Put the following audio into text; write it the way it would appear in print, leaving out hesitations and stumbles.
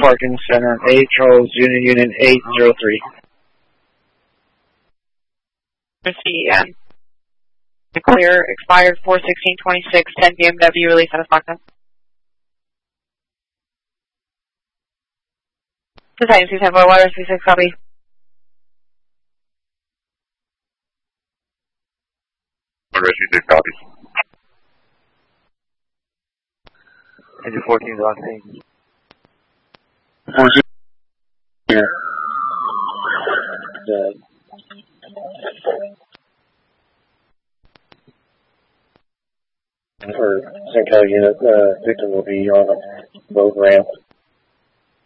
Parking Center, 8 Charles Union 803. CEN. The clear expired 4/16/26, 10 BMW, release out of Stockton. Society 210 Water, 36, copy. Rescue 6 copies. Engine 14 is on scene. 14 here. For St. Kelly unit, victim will be on a boat ramp